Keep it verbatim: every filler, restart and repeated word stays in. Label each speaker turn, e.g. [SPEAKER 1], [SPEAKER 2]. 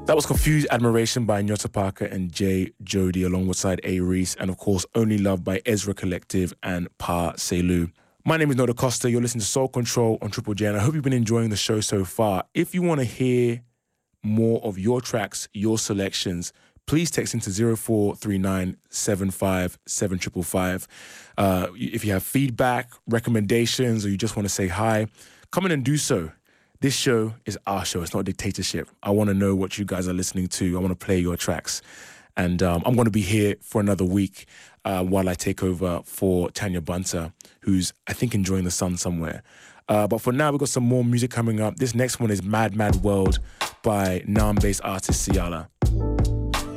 [SPEAKER 1] That was Confused Admiration by Nyota Parker and Jay Jody alongside A. Reese, and of course Only Love by Ezra Collective and Pa Selu. My name is Noda Costa. You're listening to Soul Control on Triple J, and I hope you've been enjoying the show so far. If you want to hear more of your tracks, your selections, please text into zero four three nine seven five seven five five five. Uh, if you have feedback, recommendations, or you just want to say hi, come in and do so. This show is our show. It's not a dictatorship. I want to know what you guys are listening to. I want to play your tracks. And um, I'm going to be here for another week uh, while I take over for Tanya Bunter, who's, I think, enjoying the sun somewhere. Uh, but for now, we've got some more music coming up. This next one is Mad Mad World by Nam-based artist Ciala.